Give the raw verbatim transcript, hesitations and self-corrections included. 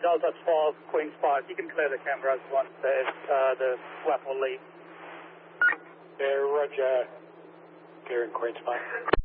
Delta twelve, Queen Spot. You can clear the cameras once there's uh, the flap will leave. Yeah, roger. Clearing Queen Spot.